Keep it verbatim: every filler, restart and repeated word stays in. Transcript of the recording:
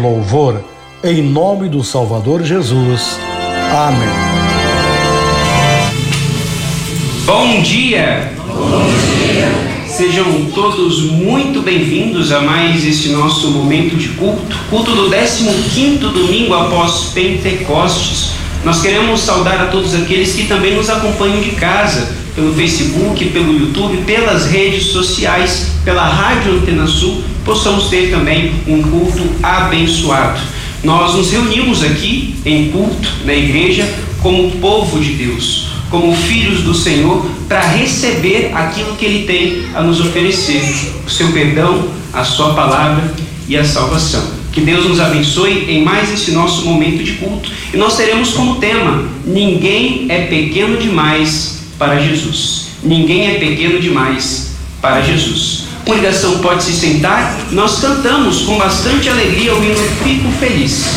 louvor, em nome do Salvador Jesus. Amém. Bom dia! Bom dia! Sejam todos muito bem-vindos a mais este nosso momento de culto, culto do décimo quinto domingo após Pentecostes. Nós queremos saudar a todos aqueles que também nos acompanham de casa, pelo Facebook, pelo YouTube, pelas redes sociais, pela Rádio Antena Sul, possamos ter também um culto abençoado. Nós nos reunimos aqui em culto na igreja como povo de Deus, como filhos do Senhor, para receber aquilo que Ele tem a nos oferecer, o seu perdão, a sua palavra e a salvação. Que Deus nos abençoe em mais esse nosso momento de culto. E nós teremos como tema: ninguém é pequeno demais para Jesus. Ninguém é pequeno demais para Jesus. A congregação pode se sentar. Nós cantamos com bastante alegria o hino Fico Feliz.